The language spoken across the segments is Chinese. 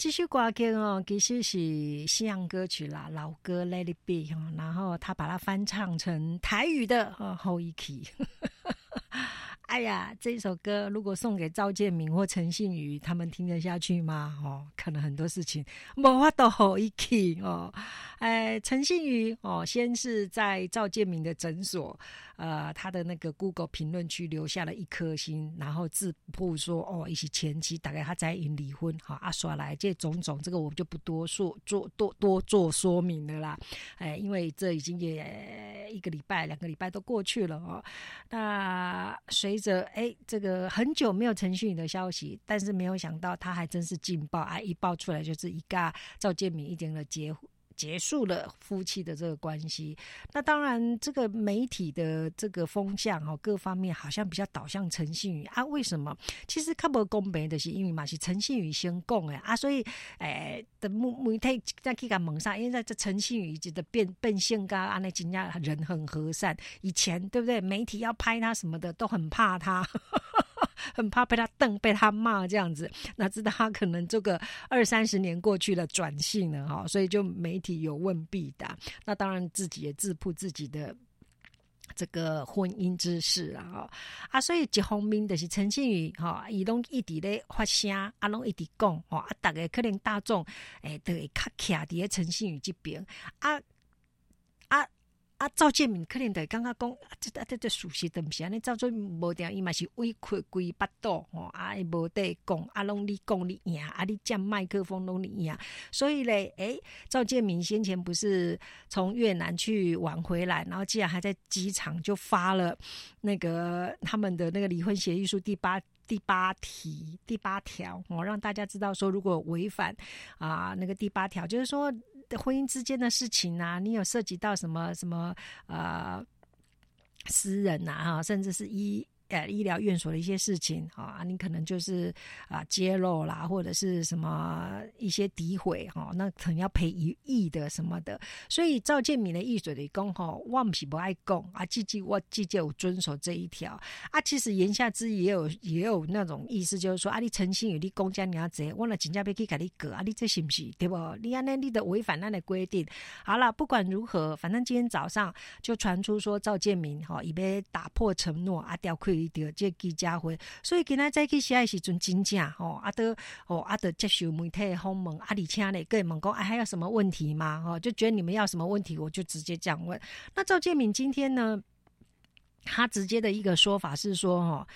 这首歌曲哦，其实是西洋歌曲啦，老歌 Let It Be 哦，然后他把它翻唱成台语的后一期。哎呀，这首歌如果送给赵建铭或陈信宇，他们听得下去吗？可能很多事情没法度好一起哦。陈信宇先是在赵建铭的诊所，他的那个 Google 评论区留下了1颗星，然后自曝说一起前妻，大概他在因离婚，刷来这种种，这个我就不多做说明了啦。因为这已经也1个礼拜、2个礼拜都过去了哦。那随着这个很久没有陈信宇的消息，但是没有想到他还真是劲爆一爆出来就是一个赵建铭一点的结束了夫妻的这个关系。那当然这个媒体的这个风向各方面好像比较导向陈信宇为什么？其实较无公平的是因为嘛是陈信宇先讲的所以的媒体再去甲问啥，因为这陈信宇的变性跟安尼真正人很和善，以前对不对？媒体要拍他什么的都很怕他很怕被他瞪被他骂这样子，哪知道他可能这个20-30年过去了转性了所以就媒体有问必答。那当然自己也自曝自己的这个婚姻之事所以一方面就是陈信宇伊拢一直咧发声拢一直讲大家可能大众都会较徛伫陈信宇这边赵建铭可能就感觉讲这属实的不是安尼，赵建铭无定伊嘛是委屈规巴肚伊无得讲拢你讲你赢你占麦克风拢你赢，所以咧赵建铭先前不是从越南去玩回来，然后竟然还在机场就发了那个他们的那个离婚协议书第八条让大家知道说，如果违反那个第8条，就是说婚姻之间的事情你有涉及到什么私人甚至是医疗院所的一些事情你可能就是揭露啦，或者是什么一些诋毁那可能要赔1亿的什么的。所以赵建铭的意思就是讲我不是不爱讲我自己有遵守这一条其实言下之意也有那种意思，就是说你陈信宇你讲这样子，我若真正要去给你告你这是不是对不？你安尼你的违反那的规定。好了，不管如何，反正今天早上就传出说赵建铭伊要打破承诺调开到这记者会，所以今仔早起写的时阵真正都接受媒体的访问而且呢跟问讲还有什么问题吗就觉得你们要什么问题我就直接这样问。那赵建铭今天呢，他直接的一个说法是说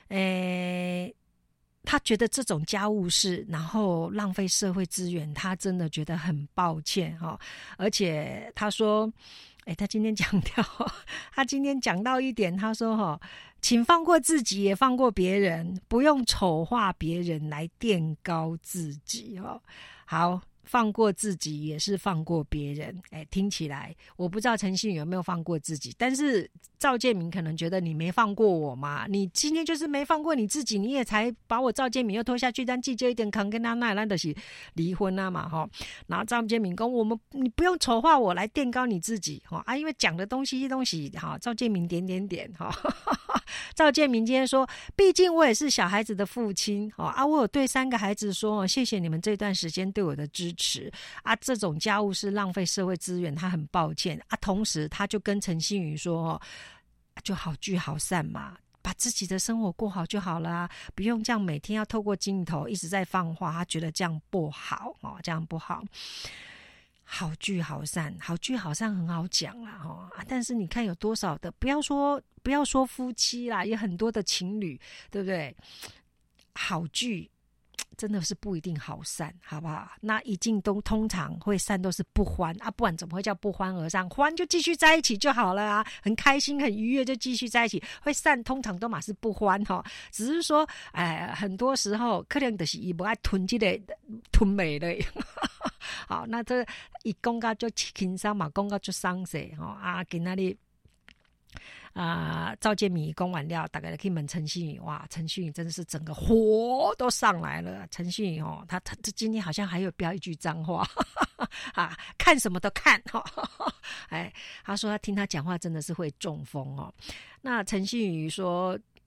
他觉得这种家务事然后浪费社会资源，他真的觉得很抱歉而且他说他今天讲到一点，他说请放过自己也放过别人，不用丑化别人来垫高自己好，放过自己也是放过别人听起来我不知道陈信宇有没有放过自己，但是赵建铭可能觉得你没放过我嘛，你今天就是没放过你自己，你也才把我赵建铭又拖下去，但记就一点扛跟他那就是离婚嘛然后赵建铭说你不用丑化我来垫高你自己因为讲的东西赵建铭点赵建铭今天说，毕竟我也是小孩子的父亲我有对3个孩子说谢谢你们这段时间对我的支持这种家务是浪费社会资源，他很抱歉同时他就跟陈信宇说就好聚好散嘛，把自己的生活过好就好了不用这样每天要透过镜头一直在放话，他觉得这样不好这样不好。好聚好散很好讲啦但是你看有多少的不要说夫妻啦，也很多的情侣对不对？好聚真的是不一定好散，好不好？那一定都通常会散都是不欢不然怎么会叫不欢而散？欢就继续在一起就好了很开心很愉悦就继续在一起，会散通常都嘛是不欢只是说很多时候可能就是他不爱吞这个吞美的好，那这一讲到就轻松嘛，讲到就伤势今天里赵建铭讲完了，大概可以问陈信宇，哇，陈信宇真的是整个火都上来了。陈信宇他今天好像还有飙一句脏话看什么都看他说他听他讲话真的是会中风那陈信宇说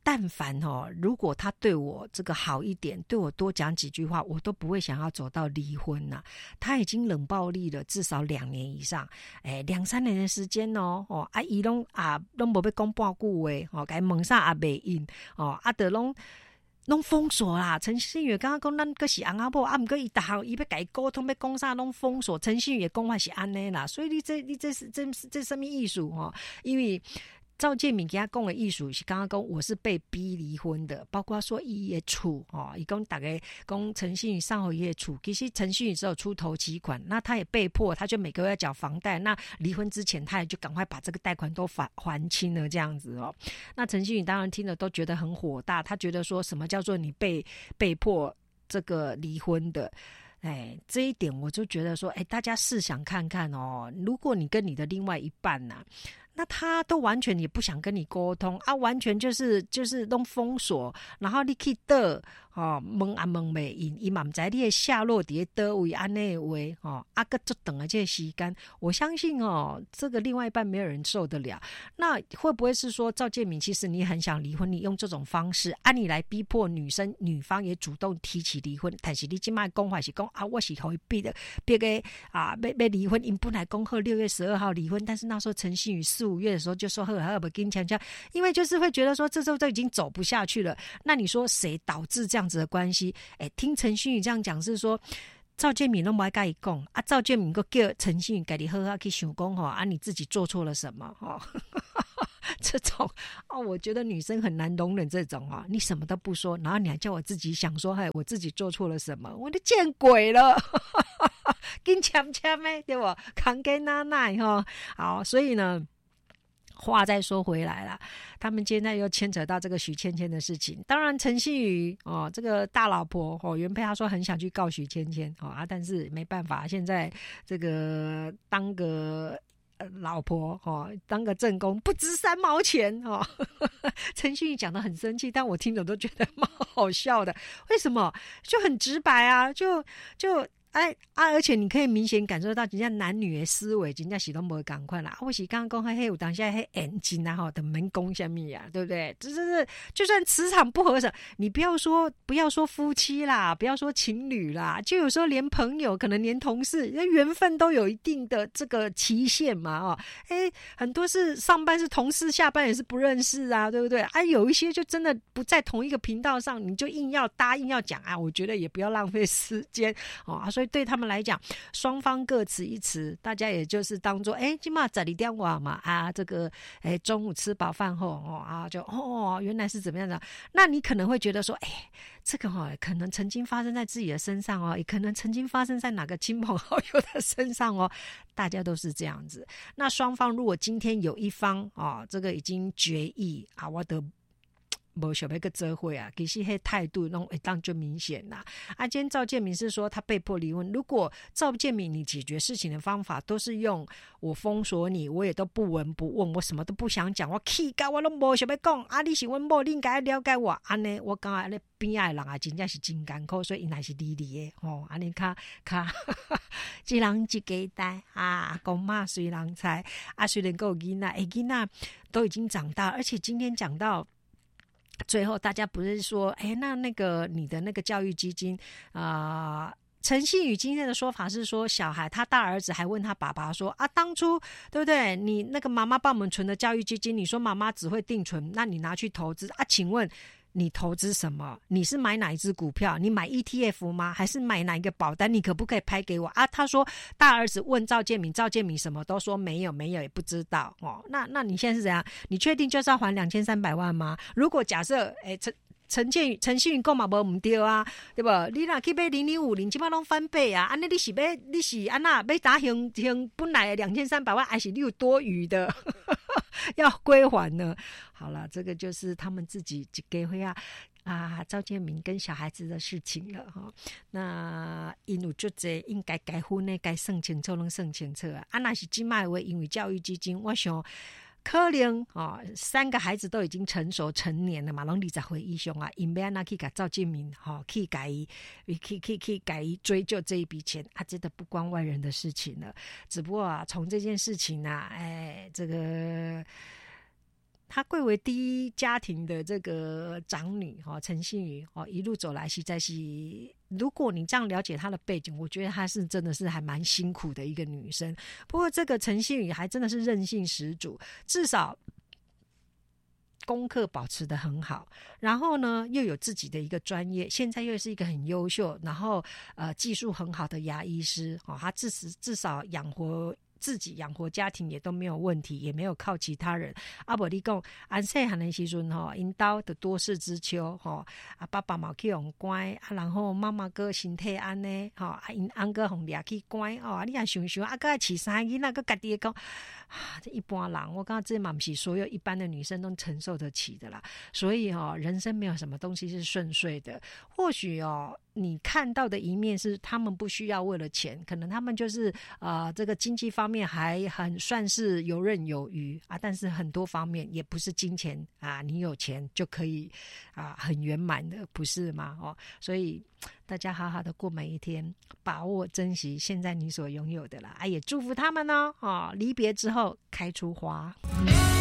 但凡如果他对我这个好一点，对我多讲几句话，我都不会想要走到离婚呐。他已经冷暴力了至少2年以上，2-3年的时间伊拢无要讲半句话该问啥也袂应就拢封锁啦。陈信宇刚刚讲咱个是翁仔某不过伊逐项伊要甲伊沟通要讲啥拢封锁。陈信宇讲话是安尼啦，所以你这什么意思因为赵建铭给他讲的意思是刚刚讲我是被逼离婚的，包括说伊的厝伊讲大概讲陈信宇上后伊的厝，其实陈信宇只有出头期款，那他也被迫他就每个月要缴房贷，那离婚之前他也就赶快把这个贷款都还清了这样子那陈信宇当然听了都觉得很火大，他觉得说什么叫做你被迫这个离婚的。这一点我就觉得说大家试想看看如果你跟你的另外一半那他都完全也不想跟你沟通完全就是弄封锁，然后你去倒问也问袂应，伊嘛不知道你的下落伫倒位安尼的话还足长的这个时间，我相信这个另外一半没有人受得了。那会不会是说赵建铭其实你很想离婚，你用这种方式你来逼迫女方也主动提起离婚，但是你现在讲法是讲我是可以逼个要离婚，因本来讲好6月12号离婚，但是那时候陈信宇4-5月的时候就说好不跟强强，因为就是会觉得说这时候都已经走不下去了。那你说谁导致这样子的关系听陈信宇这样讲是说赵建铭都不爱跟他讲赵建铭又叫陈信宇自己好好去想讲你自己做错了什么这种我觉得女生很难容忍这种你什么都不说，然后你还叫我自己想说我自己做错了什么，我都见鬼了跟呛呛对不扛给奶奶好，所以呢话再说回来了，他们现在又牵扯到这个许芊芊的事情。当然陈信宇这个大老婆原配他说很想去告许芊芊但是没办法，现在这个当个老婆当个正宫不值3毛钱陈信宇讲得很生气，但我听着都觉得蛮好笑的。为什么？就很直白就而且你可以明显感受到人家男女的思维人家是都不会赶快啦我是刚刚讲有当下眼睛的门讲什么对不对？就算磁场不合适，你不要说夫妻啦，不要说情侣啦，就有时候连朋友可能连同事缘分都有一定的这个期限嘛很多是上班是同事，下班也是不认识对不对有一些就真的不在同一个频道上，你就硬要答应要讲我觉得也不要浪费时间所以对他们来讲双方各持一词，大家也就是当作现在12点多嘛这个中午吃饱饭后就原来是怎么样的。那你可能会觉得说这个可能曾经发生在自己的身上也可能曾经发生在哪个亲朋好友的身上大家都是这样子。那双方如果今天有一方这个已经决议我的没想要个做伙其实那态度弄会当就明显啦今天赵建铭是说他被迫离婚，如果赵建铭你解决事情的方法都是用我封锁你，我也都不闻不问，我什么都不想讲，我气到我都没想要讲你是阮某，你应该了解我安尼，我感觉边仔的人真的是真艰苦，所以因还是离的安尼较一人一家带公妈随人猜虽然还有囡仔囡仔都已经长大，而且今天讲到最后大家不是说那个你的那个教育基金陈信宇今天的说法是说，小孩他大儿子还问他爸爸说当初对不对你那个妈妈帮我们存的教育基金，你说妈妈只会定存，那你拿去投资请问你投资什么？你是买哪一只股票？你买 ETF 吗？还是买哪一个保单？你可不可以拍给我他说大儿子问赵建铭，赵建铭什么都说没有也不知道那你现在是怎样？你确定就是要还2300万吗？如果假设陈信宇讲嘛无唔对对不？你若去买0050现在都翻倍安尼你是安那要打还本来的2300万，还是你有多余的要归还呢？好了，这个就是他们自己一家伙赵建铭跟小孩子的事情了那因有就这应该婚的该算清楚能算清楚那是现在的话因为教育基金我想可能3个孩子都已经成熟成年了嘛，拢20岁以上因要去给赵建铭去改追究这一笔钱这个不关外人的事情了。只不过从这件事情这个她贵为第一家庭的这个长女陈信妤一路走来实在是，如果你这样了解她的背景，我觉得她是真的是还蛮辛苦的一个女生。不过这个陈信妤还真的是韧性十足，至少功课保持得很好，然后呢又有自己的一个专业，现在又是一个很优秀，然后技术很好的牙医师他至少养活自己，养活家庭也都没有问题，也没有靠其他人。不然你说安细汉的时候因家的多事之秋爸爸嘛去用关然后妈妈哥身体安呢因安哥红抓去关你也想想还饲三个囡仔，还自己讲这一般人，我刚刚这嘛不是所有一般的女生都承受得起的啦。所以人生没有什么东西是顺遂的。或许你看到的一面是他们不需要为了钱，可能他们就是这个经济方面还很算是游刃有余但是很多方面也不是金钱你有钱就可以很圆满的，不是吗？所以大家好好的过每一天，把握珍惜现在你所拥有的啦也祝福他们离别之后开出花。